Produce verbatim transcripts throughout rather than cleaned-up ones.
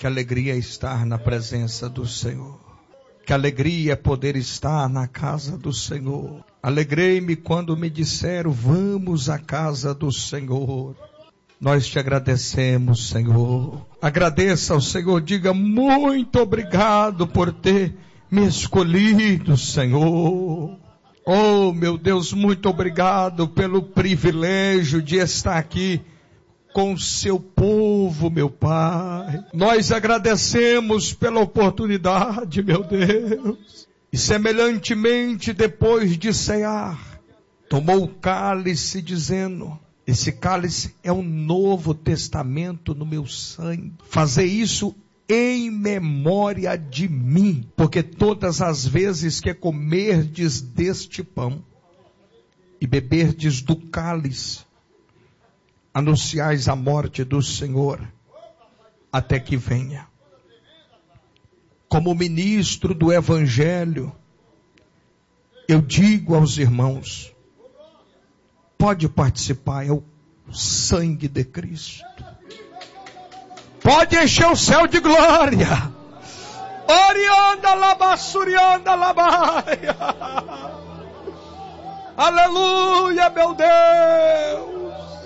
Que alegria é estar na presença do Senhor. Que alegria é poder estar na casa do Senhor. Alegrei-me quando me disseram, vamos à casa do Senhor. Nós te agradecemos, Senhor. Agradeça ao Senhor, diga muito obrigado por ter me escolhido, Senhor. Oh, meu Deus, muito obrigado pelo privilégio de estar aqui com o seu povo, meu Pai. Nós agradecemos pela oportunidade, meu Deus. E semelhantemente, depois de cear, tomou o cálice dizendo, esse cálice é um novo testamento no meu sangue. Fazer isso em memória de mim, porque todas as vezes que comerdes deste pão e beberdes do cálice, anunciais a morte do Senhor até que venha. Como ministro do Evangelho, eu digo aos irmãos, pode participar, é o sangue de Cristo. Pode encher o céu de glória. Orianda labassurianda labaia. Aleluia, meu Deus.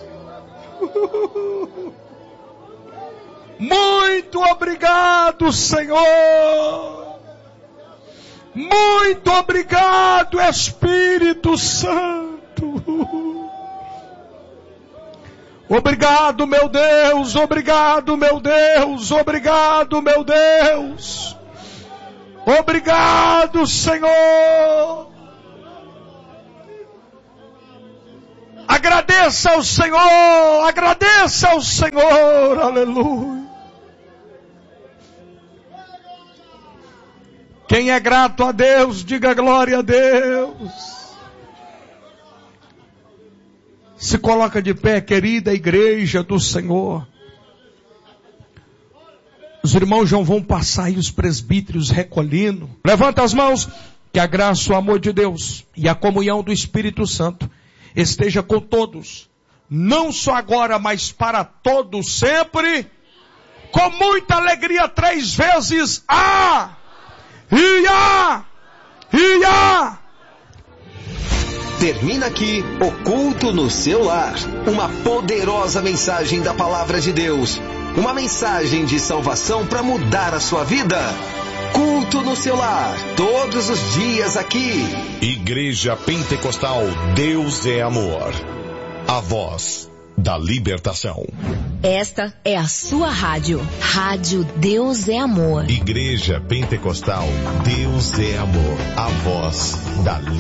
Muito obrigado, Senhor. Muito obrigado, Espírito Santo. Obrigado, meu Deus. Obrigado, meu Deus. Obrigado, meu Deus. Obrigado, Senhor. Agradeça ao Senhor, agradeça ao Senhor, aleluia. Quem é grato a Deus, diga glória a Deus. Se coloca de pé, querida igreja do Senhor. Os irmãos já vão passar aí, os presbíteros recolhendo. Levanta as mãos, que a graça, o amor de Deus e a comunhão do Espírito Santo esteja com todos, não só agora, mas para todos sempre, com muita alegria, três vezes, ah, e ah, e ah. Termina aqui o Culto no Seu Lar, uma poderosa mensagem da Palavra de Deus, uma mensagem de salvação para mudar a sua vida. Culto no Seu Lar, todos os dias aqui. Igreja Pentecostal Deus é Amor, a voz da libertação. Esta é a sua rádio, Rádio Deus é Amor. Igreja Pentecostal Deus é Amor, a voz da libertação.